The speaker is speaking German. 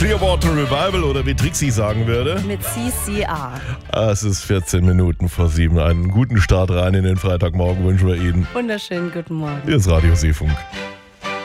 Clearwater Revival oder wie Trixie sagen würde. Mit CCR. Es ist 14 Minuten vor 7. Einen guten Start rein in den Freitagmorgen wünschen wir Ihnen. Wunderschönen guten Morgen. Hier ist Radio Seefunk.